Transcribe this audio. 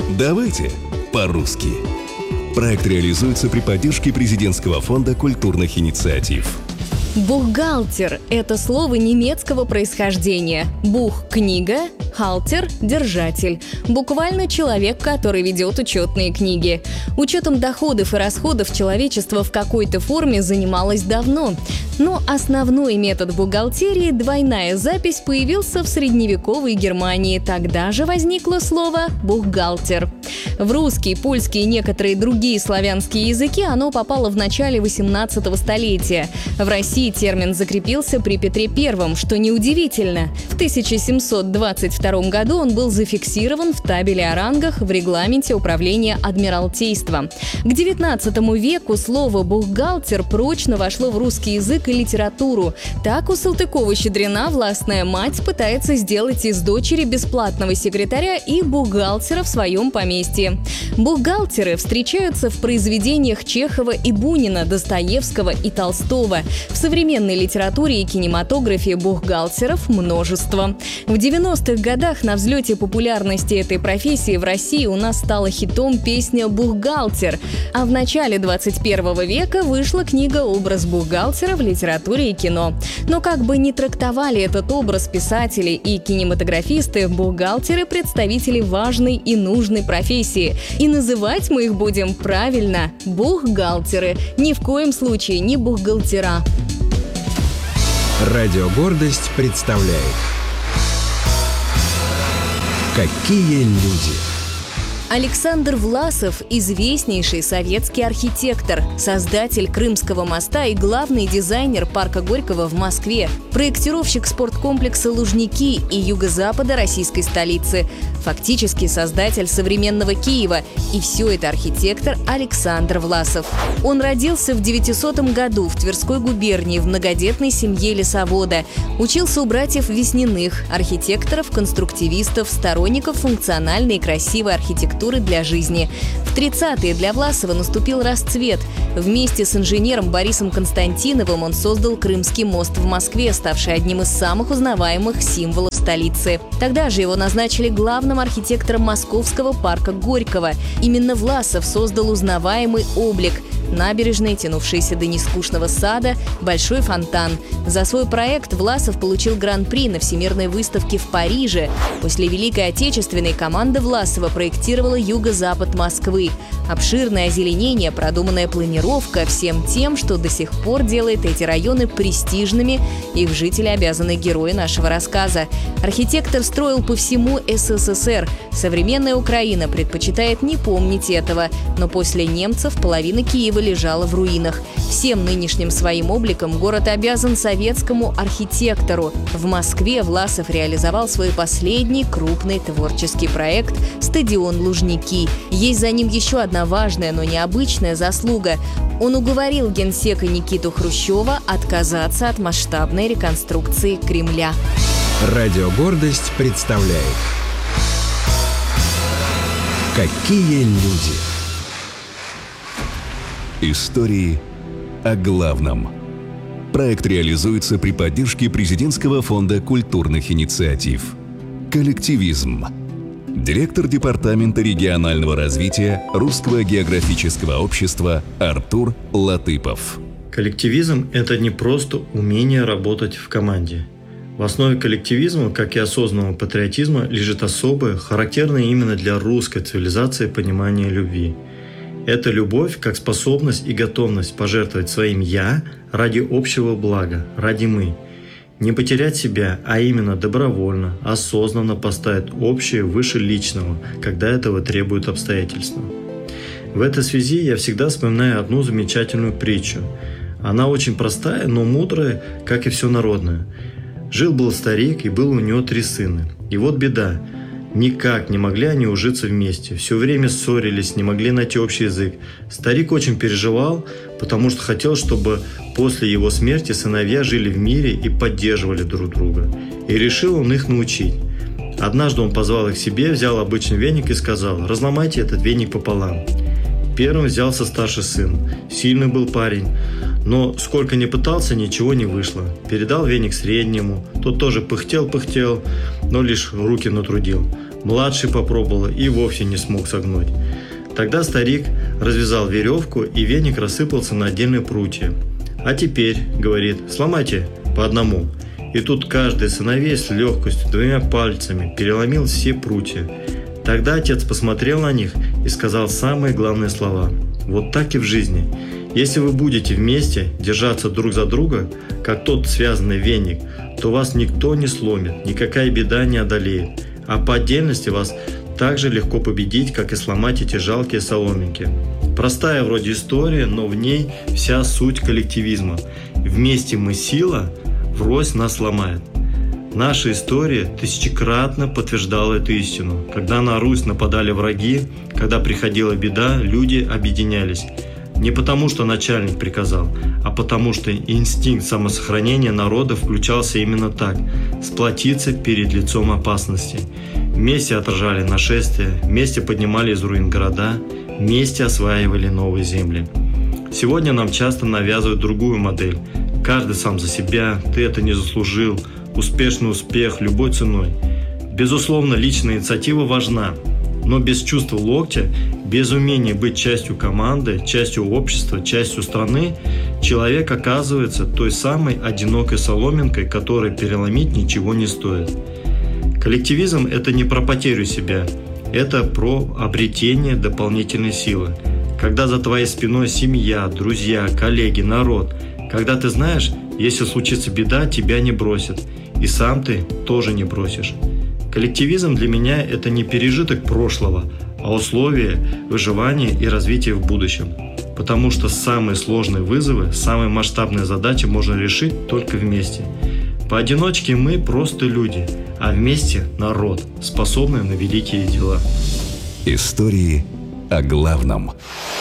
Давайте по-русски. Проект реализуется при поддержке Президентского фонда культурных инициатив. Бухгалтер – это слово немецкого происхождения. Бух – книга, халтер – держатель. Буквально человек, который ведет учетные книги. Учетом доходов и расходов человечество в какой-то форме занималось давно. Но основной метод бухгалтерии – двойная запись – появился в средневековой Германии. Тогда же возникло слово «бухгалтер». В русский, польский и некоторые другие славянские языки оно попало в начале 18 столетия. В России термин закрепился при Петре I, что неудивительно. В 1722 году он был зафиксирован в табеле о рангах в регламенте управления Адмиралтейства. К XIX веку слово «бухгалтер» прочно вошло в русский язык и литературу. Так у Салтыкова-Щедрина властная мать пытается сделать из дочери бесплатного секретаря и бухгалтера в своем поместье. Бухгалтеры встречаются в произведениях Чехова и Бунина, Достоевского и Толстого. В современной литературе и кинематографе бухгалтеров множество. В 90-х годах на взлете популярности этой профессии в России у нас стала хитом песня «Бухгалтер», а в начале 21 века вышла книга «Образ бухгалтера в литературе и кино». Но как бы ни трактовали этот образ писатели и кинематографисты, бухгалтеры – представители важной и нужной профессии. И называть мы их будем правильно – бухгалтеры, ни в коем случае не бухгалтера. Радио «Гордость» представляет «Какие люди». Александр Власов – известнейший советский архитектор, создатель Крымского моста и главный дизайнер парка Горького в Москве, проектировщик спорткомплекса «Лужники» и юго-запада российской столицы, фактически создатель современного Киева. И все это архитектор Александр Власов. Он родился в 900 году в Тверской губернии в многодетной семье лесовода. Учился у братьев Весниных, архитекторов, конструктивистов, сторонников функциональной и красивой архитектуры для жизни. В 30-е для Власова наступил расцвет. Вместе с инженером Борисом Константиновым он создал Крымский мост в Москве, ставший одним из самых узнаваемых символов столицы. Тогда же его назначили главным архитектором Московского парка Горького. Именно Власов создал узнаваемый облик – набережные, тянувшиеся до нескучного сада, большой фонтан. За свой проект Власов получил гран-при на Всемирной выставке в Париже. После Великой Отечественной команда Власова проектировала юго-запад Москвы. Обширное озеленение, продуманная планировка – всем тем, что до сих пор делает эти районы престижными, их жители обязаны герои нашего рассказа. Архитектор строил по всему СССР. Современная Украина предпочитает не помнить этого, но после немцев половина Киева лежала в руинах. Всем нынешним своим обликом город обязан советскому архитектору. В Москве Власов реализовал свой последний крупный творческий проект – стадион «Лужники». Есть за ним еще одна важная, но необычная заслуга. Он уговорил генсека Никиту Хрущева отказаться от масштабной реконструкции Кремля. Радио «Гордость» представляет «Какие люди». Истории о главном. Проект реализуется при поддержке Президентского фонда культурных инициатив. Коллективизм. Директор Департамента регионального развития Русского географического общества Артур Латыпов. Коллективизм – это не просто умение работать в команде. В основе коллективизма, как и осознанного патриотизма, лежит особое, характерное именно для русской цивилизации понимание любви. Это любовь как способность и готовность пожертвовать своим «я» ради общего блага, ради «мы». Не потерять себя, а именно добровольно, осознанно поставить общее выше личного, когда этого требуют обстоятельства. В этой связи я всегда вспоминаю одну замечательную притчу. Она очень простая, но мудрая, как и все народное. Жил-был старик, и было у него 3 сына. И вот беда. Никак не могли они ужиться вместе. Все время ссорились, не могли найти общий язык. Старик очень переживал, потому что хотел, чтобы после его смерти сыновья жили в мире и поддерживали друг друга. И решил он их научить. Однажды он позвал их к себе, взял обычный веник и сказал: «Разломайте этот веник пополам». Первым взялся старший сын. Сильный был парень, но сколько ни пытался, ничего не вышло. Передал веник среднему, тот тоже пыхтел, но лишь руки натрудил. Младший попробовал и вовсе не смог согнуть. Тогда старик развязал веревку, и веник рассыпался на отдельные прутья. «А теперь, — говорит, — сломайте по одному». И тут каждый сыновей с легкостью 2 пальцами переломил все прутья. Тогда отец посмотрел на них и сказал самые главные слова. Вот так и в жизни. Если вы будете вместе держаться друг за друга, как тот связанный веник, то вас никто не сломит, никакая беда не одолеет. А по отдельности вас так же легко победить, как и сломать эти жалкие соломинки. Простая вроде история, но в ней вся суть коллективизма. Вместе мы сила, врозь нас ломает. Наша история тысячекратно подтверждала эту истину. Когда на Русь нападали враги, когда приходила беда, люди объединялись. Не потому, что начальник приказал, а потому, что инстинкт самосохранения народа включался именно так – сплотиться перед лицом опасности. Вместе отражали нашествия, вместе поднимали из руин города, вместе осваивали новые земли. Сегодня нам часто навязывают другую модель. Каждый сам за себя, ты это не заслужил, успешный успех любой ценой. Безусловно, личная инициатива важна, но без чувства локтя, без умения быть частью команды, частью общества, частью страны, человек оказывается той самой одинокой соломинкой, которой переломить ничего не стоит. Коллективизм – это не про потерю себя, это про обретение дополнительной силы. Когда за твоей спиной семья, друзья, коллеги, народ, когда ты знаешь, если случится беда, тебя не бросят, и сам ты тоже не бросишь. Коллективизм для меня – это не пережиток прошлого, а условие выживания и развития в будущем. Потому что самые сложные вызовы, самые масштабные задачи можно решить только вместе. Поодиночке мы просто люди, а вместе – народ, способный на великие дела. Истории о главном.